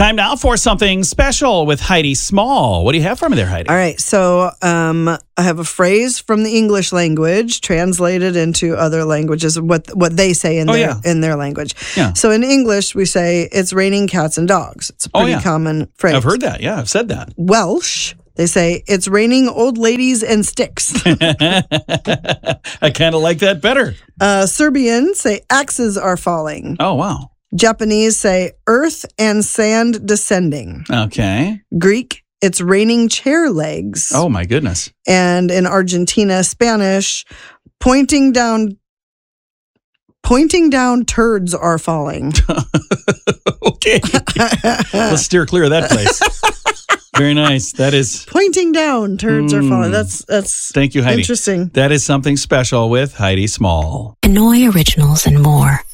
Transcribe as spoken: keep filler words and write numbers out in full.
Time now for something special with Heidi Small. What do you have for me there, Heidi? All right. So um, I have a phrase from the English language translated into other languages, what what they say in Oh, their yeah. in their language. Yeah. So in English, we say it's raining cats and dogs. It's a Oh, pretty yeah. common phrase. I've heard that. Yeah, I've said that. Welsh, they say it's raining old ladies and sticks. I kind of like that better. uh, Serbian say axes are falling. Oh, wow. Japanese say earth and sand descending. Okay. Greek, it's raining chair legs. Oh, my goodness. And in Argentina, Spanish, pointing down pointing down turds are falling. Okay. Let's steer clear of that place. Very nice. That is... Pointing down turds are falling. That's that's Thank you, Heidi. interesting. That is something special with Heidi Small. Hanoi Originals and more.